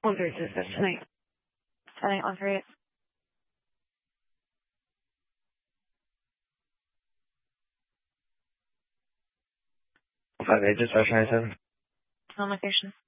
136 tonight. 108. 58, dispatch 97. On location.